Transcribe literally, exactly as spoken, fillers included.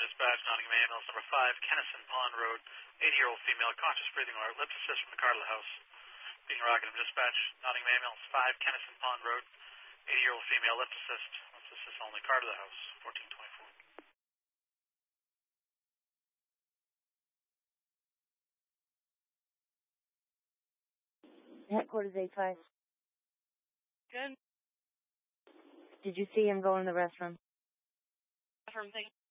dispatch, Nottingham ambulance number five, Kennison Pond Road, eighty-year-old female, conscious breathing or lips assist from the car to the house. Being Rockingham dispatch, Nottingham ambulance five, Kennison Pond Road, eighty-year-old female, lips assist, lips assist only, car to the house, fourteen twenty-four. Headquarters eight five. Good. Did you see him go in the restroom? From thing.